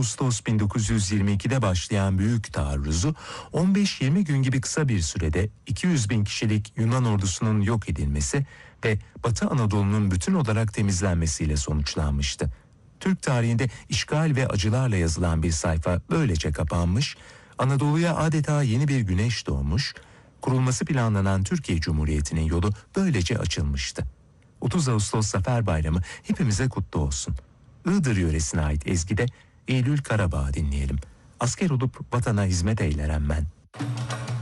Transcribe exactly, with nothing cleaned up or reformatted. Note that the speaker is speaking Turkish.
Ağustos bin dokuz yüz yirmi ikide başlayan büyük taarruzu on beş yirmi gün gibi kısa bir sürede iki yüz bin kişilik Yunan ordusunun yok edilmesi ve Batı Anadolu'nun bütün olarak temizlenmesiyle sonuçlanmıştı. Türk tarihinde işgal ve acılarla yazılan bir sayfa böylece kapanmış, Anadolu'ya adeta yeni bir güneş doğmuş, kurulması planlanan Türkiye Cumhuriyeti'nin yolu böylece açılmıştı. otuz Ağustos Zafer Bayramı hepimize kutlu olsun. Iğdır yöresine ait ezgide Eylül Karabağ dinleyelim. Asker olup vatana hizmet eyleren ben.